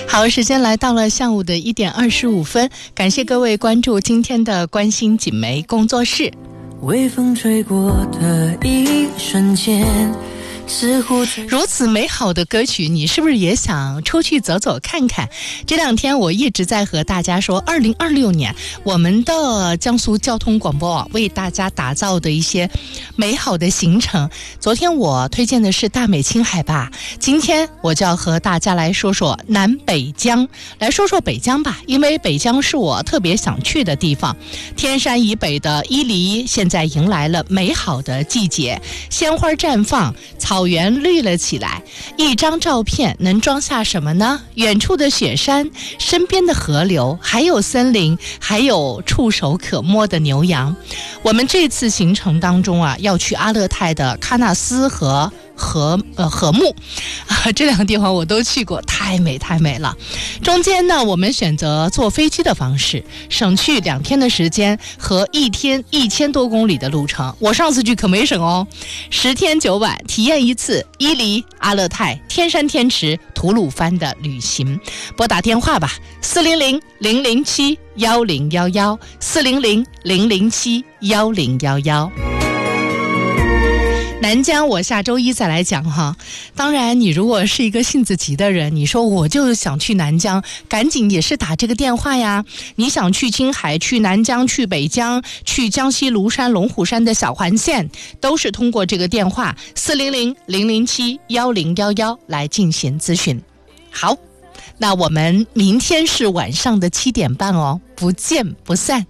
好，时间来到了下午的1点25分，感谢各位关注今天的关心锦梅工作室。 微风吹过的一瞬间， 如此美好的歌曲，你是不是也想出去走走看看？这两天我一直在和大家说2026年我们的江苏交通广播网为大家打造的一些美好的行程。昨天我推荐的是大美青海吧，今天我就要和大家来说说南北疆，来说说北疆吧，因为北疆是我特别想去的地方。天山以北的伊犁现在迎来了美好的季节，鲜花绽放，草原绿了起来，一张照片能装下什么呢？远处的雪山，身边的河流，还有森林，还有触手可摸的牛羊。我们这次行程当中啊，要去阿勒泰的喀纳斯和禾木这两个地方我都去过，太美太美了。中间呢，我们选择坐飞机的方式，省去2天的时间和1天1000多公里的路程。我上次去可没省哦，10天9晚体验一次伊犁、阿勒泰、天山天池、吐鲁番的旅行。拨打电话吧，400-007-1011 400-007-1011。南疆我下周一再来讲哈。当然你如果是一个性子急的人，你说我就想去南疆，赶紧也是打这个电话呀。你想去青海、去南疆、去北疆、去江西庐山、龙虎山的小环线，都是通过这个电话400-007-1011来进行咨询。好，那我们明天是晚上的7点半哦，不见不散。